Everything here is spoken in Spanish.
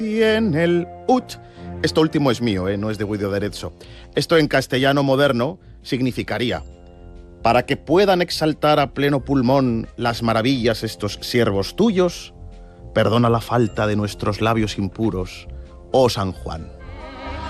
Y en el ut. Esto último es mío, no es de Guido de Arezzo. Esto en castellano moderno significaría: para que puedan exaltar a pleno pulmón las maravillas estos siervos tuyos, perdona la falta de nuestros labios impuros, oh San Juan.